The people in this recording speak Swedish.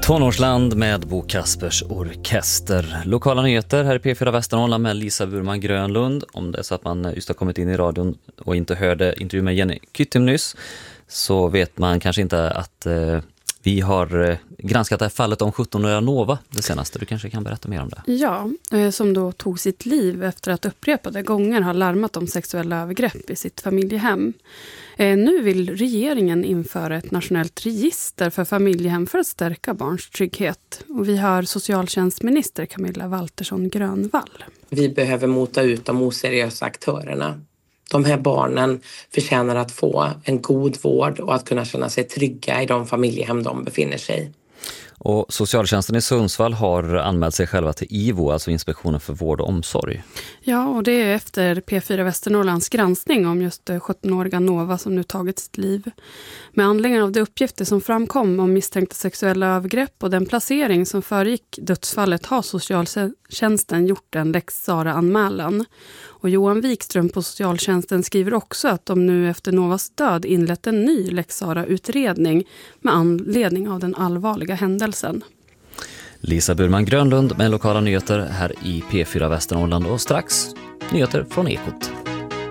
Tonårsland med Bo Kaspers Orkester. Lokala nyheter här i P4 Västernorrland med Lisa Burman Grönlund. Om det är så att man just har kommit in i radion och inte hörde intervju med Jenny Kyttim nyss, så vet man kanske inte att vi har granskat det här fallet om 17-åriga Nova, det senaste. Du kanske kan berätta mer om det. Ja, som då tog sitt liv efter att upprepade gånger ha larmat om sexuella övergrepp i sitt familjehem. Nu vill regeringen införa ett nationellt register för familjehem för att stärka barns trygghet. Och vi har socialtjänstminister Camilla Waltersson Grönvall. Vi behöver mota ut de oseriösa aktörerna. De här barnen förtjänar att få en god vård och att kunna känna sig trygga i de familjehem de befinner sig i. Och socialtjänsten i Sundsvall har anmält sig själva till IVO, alltså Inspektionen för vård och omsorg. Ja, och det är efter P4 Västernorrlands granskning om just 17-åriga Nova som nu tagit sitt liv. Med anledning av de uppgifter som framkom om misstänkta sexuella övergrepp och den placering som föregick dödsfallet har socialtjänsten gjort en Lex Sarah-anmälan. Och Johan Wikström på socialtjänsten skriver också att de nu efter Novas död inlett en ny Lex Sarah-utredning med anledning av den allvarliga händelsen. Lisa Burman Grönlund med lokala nyheter här i P4 Västernorrland och strax nyheter från Ekot.